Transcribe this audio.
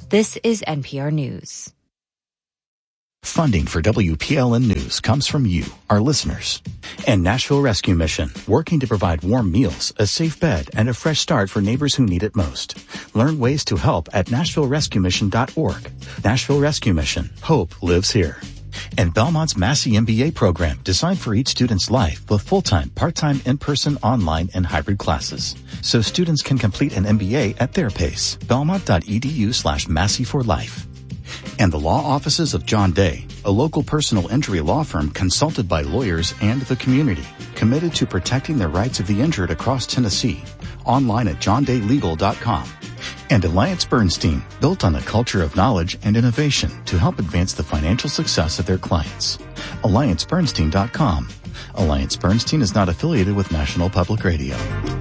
This is NPR News. Funding for WPLN News comes from you, our listeners. And Nashville Rescue Mission, working to provide warm meals, a safe bed, and a fresh start for neighbors who need it most. Learn ways to help at NashvilleRescueMission.org. Nashville Rescue Mission. Hope lives here. And Belmont's Massey MBA program, designed for each student's life with full-time, part-time, in-person, online, and hybrid classes. So students can complete an MBA at their pace. Belmont.edu/Massey for life. And the law offices of John Day, a local personal injury law firm consulted by lawyers and the community, committed to protecting the rights of the injured across Tennessee. Online at johndaylegal.com. And Alliance Bernstein, built on a culture of knowledge and innovation to help advance the financial success of their clients. AllianceBernstein.com. Alliance Bernstein is not affiliated with National Public Radio.